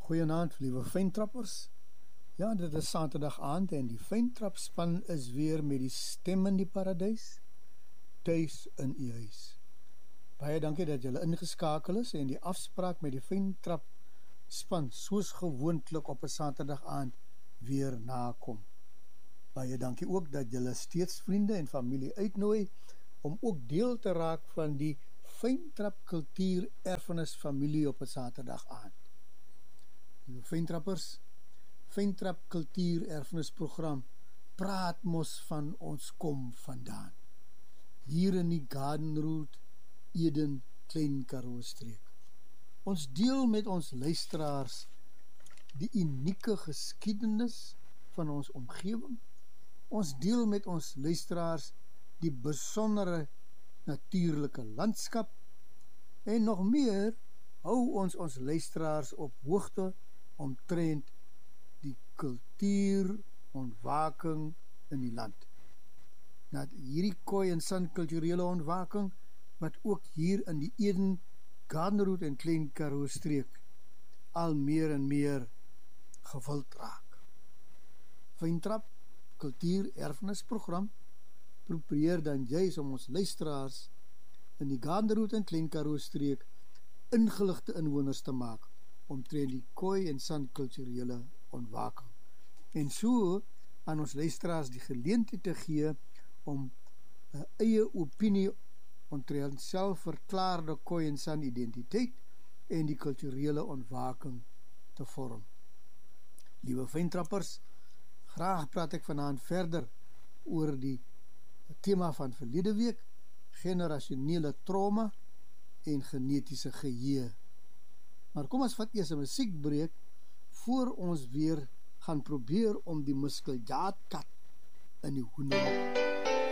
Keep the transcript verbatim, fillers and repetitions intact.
Goeienaand, liewe fyntrappers. Ja, dit is Saterdag aand en die fyntrapspan is weer met die stem in die paradys, tuis in u huis. Baie dankie dat julle ingeskakel is en die afspraak met die fyntrapspan soos gewoontlik op 'n Saterdag aand weer nakom. Baie dankie ook dat julle steeds vriende en familie uitnooi om ook deel te raak van die fyntrap kultuur erfenis familie op 'n Saterdag aand. Die fyntrappers, Fyntrap kultuur erfenisprogram praat mos van ons kom vandaan. Hier in die Garden Route, Eden, Klein Karoo streek. Ons deel met ons luisteraars die unieke geskiedenis van ons omgewing. Ons deel met ons luisteraars die besondere natuurlike landskap en nog meer hou ons ons luisteraars op hoogte omtrent die kultuur ontwaking in die land. Nou hierdie Khoi en San kulturele ontwaking wat ook hier in die Eden, Garden Route en Klein Karoo streek al meer en meer gewild raak. Fyntrap kultuur erfenisprogram probeer dan juis om ons luisteraars in die Garden Route en Klein Karoo streek ingeligte inwoners te maak omtrent die Khoi en San kulturele ontwaking. En so aan ons luisteraars die geleentheid te gee om 'n eie opinie omtrent selfverklaarde Khoi en San identiteit en die kulturele ontwaking te vorm. Liewe fyntrappers, graag praat ek vanaand verder oor die tema van verlede week, generasionele trauma en genetiese geheue. Maar kom ons vat eers 'n musiekbreek voor ons weer gaan probeer om die muskeljaatkat in die hoender